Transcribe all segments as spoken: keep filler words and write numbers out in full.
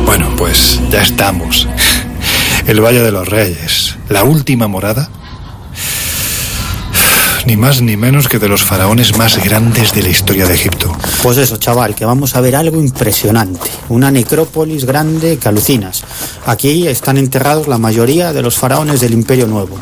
Bueno, pues ya estamos. El Valle de los Reyes, la última morada, ni más ni menos que de los faraones más grandes de la historia de Egipto. Pues eso, chaval, que vamos a ver algo impresionante. Una necrópolis grande que alucinas. Aquí están enterrados la mayoría de los faraones del Imperio Nuevo.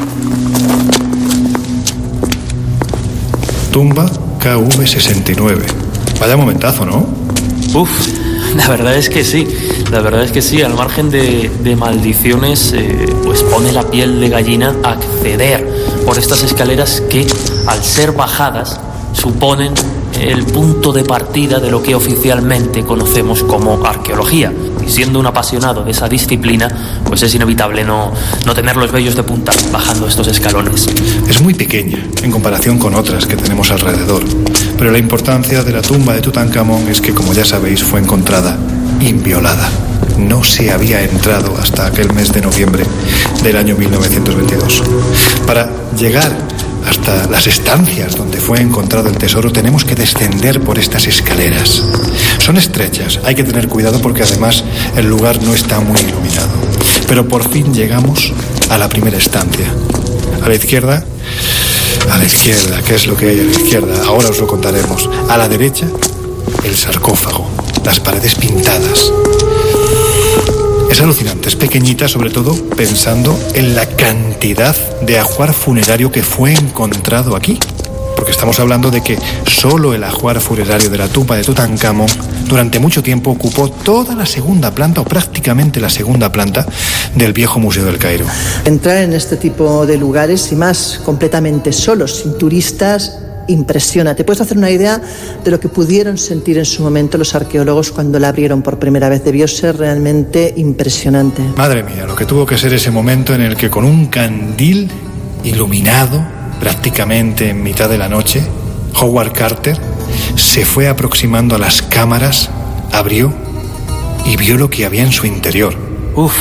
Tumba K V sesenta y nueve. Vaya momentazo, ¿no? Uf, la verdad es que sí. La verdad es que sí, al margen de, de maldiciones, eh, pues pone la piel de gallina a acceder por estas escaleras que, al ser bajadas, suponen el punto de partida de lo que oficialmente conocemos como arqueología. Y siendo un apasionado de esa disciplina, pues es inevitable no, no tener los vellos de punta bajando estos escalones. Es muy pequeña en comparación con otras que tenemos alrededor, pero la importancia de la tumba de Tutankamón es que, como ya sabéis, fue encontrada inviolada. No se había entrado hasta aquel mes de noviembre del año mil novecientos veintidós. Para llegar hasta las estancias donde fue encontrado el tesoro tenemos que descender por estas escaleras. Son estrechas, hay que tener cuidado porque además el lugar no está muy iluminado. Pero por fin llegamos a la primera estancia. A la izquierda, a la izquierda, ¿qué es lo que hay a la izquierda? Ahora os lo contaremos. A la derecha, el sarcófago, las paredes pintadas. Es alucinante, es pequeñita, sobre todo pensando en la cantidad de ajuar funerario que fue encontrado aquí. Porque estamos hablando de que solo el ajuar funerario de la tumba de Tutankamón durante mucho tiempo ocupó toda la segunda planta, o prácticamente la segunda planta, del viejo Museo del Cairo. Entrar en este tipo de lugares, y más completamente solos, sin turistas, impresiona. Te puedes hacer una idea de lo que pudieron sentir en su momento los arqueólogos cuando la abrieron por primera vez. Debió ser realmente impresionante. Madre mía, lo que tuvo que ser ese momento en el que, con un candil iluminado prácticamente en mitad de la noche, Howard Carter se fue aproximando a las cámaras, abrió y vio lo que había en su interior. Uf,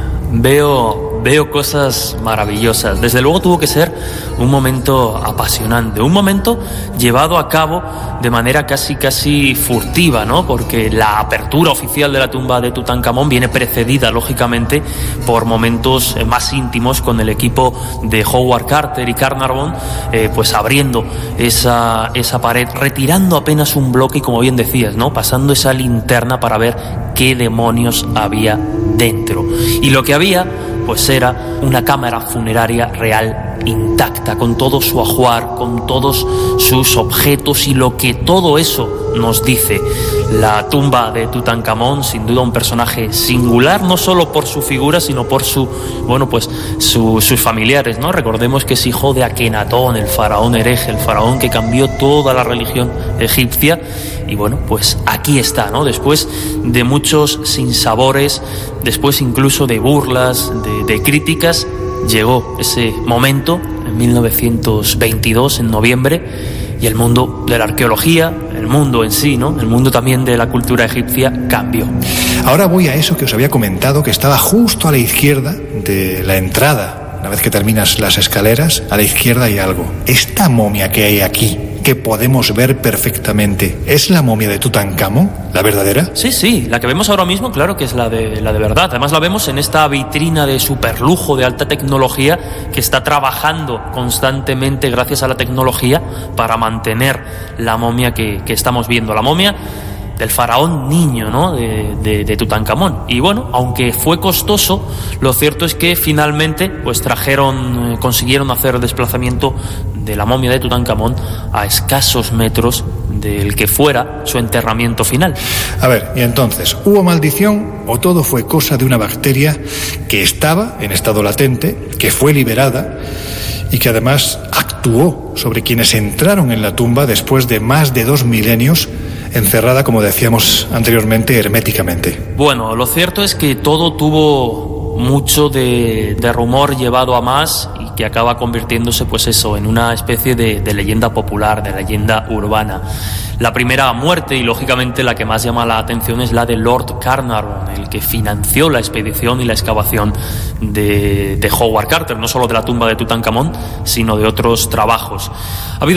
veo... Veo cosas maravillosas. Desde luego tuvo que ser un momento apasionante, un momento llevado a cabo de manera casi casi furtiva, ¿no? Porque la apertura oficial de la tumba de Tutankamón viene precedida, lógicamente, por momentos más íntimos con el equipo de Howard Carter y Carnarvon, eh, pues abriendo esa, esa pared, retirando apenas un bloque y, como bien decías, ¿no? Pasando esa linterna para ver qué demonios había dentro. Y lo que había, pues era una cámara funeraria real intacta, con todo su ajuar, con todos sus objetos y lo que todo eso nos dice. La tumba de Tutankamón, sin duda un personaje singular, no solo por su figura, sino por su, bueno, pues su, sus familiares, ¿no? Recordemos que es hijo de Akenatón, el faraón hereje, el faraón que cambió toda la religión egipcia. Y bueno, pues aquí está, ¿no? Después de muchos sinsabores, después incluso de burlas, de, de críticas, llegó ese momento en mil novecientos veintidós, en noviembre, y el mundo de la arqueología, el mundo en sí, ¿no? El mundo también de la cultura egipcia cambió. Ahora voy a eso que os había comentado, que estaba justo a la izquierda de la entrada. Una vez que terminas las escaleras, a la izquierda hay algo. Esta momia que hay aquí, que podemos ver perfectamente, ¿es la momia de Tutankamón, la verdadera? Sí, sí, la que vemos ahora mismo, claro que es la de, la de verdad. Además la vemos en esta vitrina de superlujo, de alta tecnología, que está trabajando constantemente gracias a la tecnología para mantener la momia que, que estamos viendo. La momia del faraón niño, ¿no? de, de, de Tutankamón. Y bueno, aunque fue costoso, lo cierto es que finalmente pues trajeron, eh, consiguieron hacer el desplazamiento de la momia de Tutankamón a escasos metros del que fuera su enterramiento final. A ver, y entonces, ¿hubo maldición o todo fue cosa de una bacteria que estaba en estado latente, que fue liberada y que además actuó sobre quienes entraron en la tumba después de más de dos milenios, encerrada, como decíamos anteriormente, herméticamente? Bueno, lo cierto es que todo tuvo mucho de, de rumor llevado a más y que acaba convirtiéndose, pues eso, en una especie de, de leyenda popular, de leyenda urbana. La primera muerte, y lógicamente la que más llama la atención, es la de Lord Carnarvon, el que financió la expedición y la excavación de, de Howard Carter, no solo de la tumba de Tutankamón, sino de otros trabajos. Ha habido